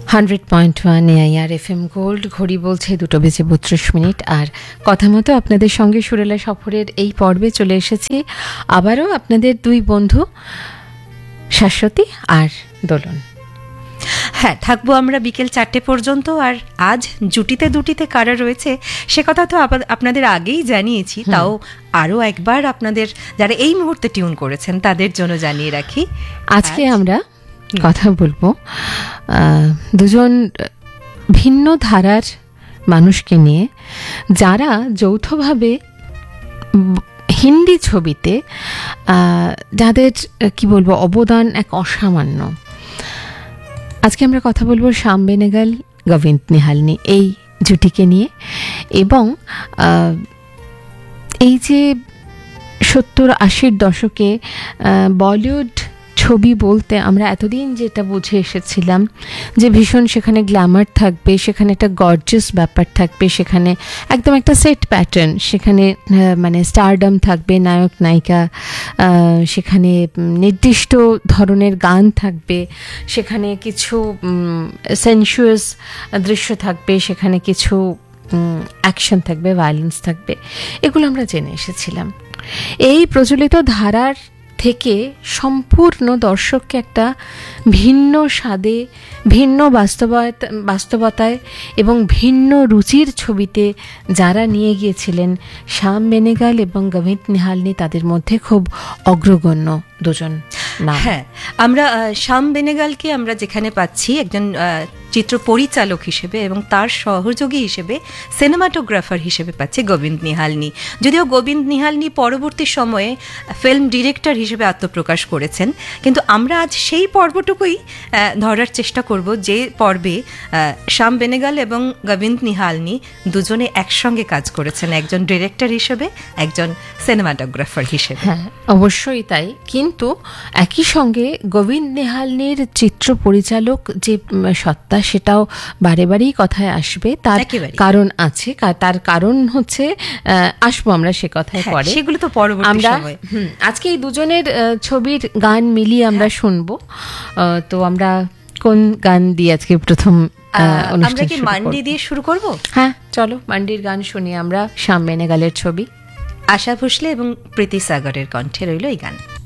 100.1 AIR FM gold. ঘড়ি বলছে 2:32 আর কথা মতো আপনাদের সঙ্গে সুরেলা সফরের এই পর্বে চলে এসেছি আবারও আপনাদের দুই বন্ধু শাশ্বতী আর দোলন। হ্যাঁ, থাকবো আমরা বিকেল 4টে পর্যন্ত। আর আজ জুটিতে দুটিতে কারা রয়েছে সে কথা তো আপনাদের আগেই জানিয়েছি, তাও আরও একবার আপনাদের যারা এই মুহূর্তে টিউন করেছেন তাদের জন্য জানিয়ে রাখি। আজকে আমরা কথা বলবো দুজন ভিন্ন ধারার মানুষকে নিয়ে, যারা যৌথভাবে হিন্দি ছবিতে যাদের কি বলবো অবদান এক অসামান্য। আজকে আমরা কথা বলবো শ্যাম বেনেগল, গোবিন্দ নিহালনি এই জুটিকে নিয়ে। এবং এই যে 70-80 দশকে বলিউড ছবি বলতে আমরা এতদিন যেটা বুঝে এসেছিলাম যে ভীষণ সেখানে গ্ল্যামার থাকবে, সেখানে একটা গর্জিয়াস ব্যাপার থাকবে, সেখানে একদম একটা সেট প্যাটার্ন, সেখানে মানে স্টারডাম থাকবে, নায়ক নায়িকা, সেখানে নির্দিষ্ট ধরনের গান থাকবে, সেখানে কিছু সেনসুয়াস দৃশ্য থাকবে, সেখানে কিছু অ্যাকশন থাকবে, ভায়োলেন্স থাকবে, এগুলো আমরা জেনে এসেছিলাম। এই প্রচলিত ধারার থেকে সম্পূর্ণ দর্শককে একটা ভিন্ন স্বাদে, ভিন্ন বাস্তবতায় এবং ভিন্ন রুচির ছবিতে যারা নিয়ে গিয়েছিলেন শ্যাম বেনেগল এবং গোবিন্দ নিহালনি, তাদের মধ্যে খুব অগ্রগণ্য দুজন নাম। হ্যাঁ, আমরা শ্যাম বেনেগলকে আমরা যেখানে পাচ্ছি একজন চিত্র পরিচালক হিসেবে এবং তার সহযোগী হিসেবে সিনেমাটোগ্রাফার হিসেবে পাচ্ছি গোবিন্দ নিহালনি। যদিও গোবিন্দ নিহালনি পরবর্তী সময়ে ফিল্ম ডিরেক্টর হিসেবে আত্মপ্রকাশ করেছেন, কিন্তু আমরা আজ সেই পর্বটুকুই ধরার চেষ্টা করব যে পর্বে শ্যাম বেনেগল এবং গোবিন্দ নিহালনি দুজনে একসঙ্গে কাজ করেছেন, একজন ডিরেক্টর হিসেবে, একজন সিনেমাটোগ্রাফার হিসেবে। হ্যাঁ, অবশ্যই তাই। কিন্তু একই সঙ্গে গোবিন্দ নিহালনির চিত্র পরিচালক যে সত্তা, সেটাও বারে বারেই কথায় আসবে। তার কারণ আছে, তার কারণ হচ্ছে আসবো আমরা সে কথায় পরে, সেগুলো তো পরবর্তী সময়ে। আজকে এই দুজনের ছবির গান মিলিয়ে আমরা শুনবো। তো আমরা কোন গান দিয়ে আজকে প্রথম আমরা কি মান্ডি দিয়ে শুরু করব? হ্যাঁ, চলো মান্ডির গান শুনি আমরা। শ্যাম বেনেগলের ছবি, আশা ভোসলে এবং প্রীতি সাগরের কণ্ঠে রইল এই গান।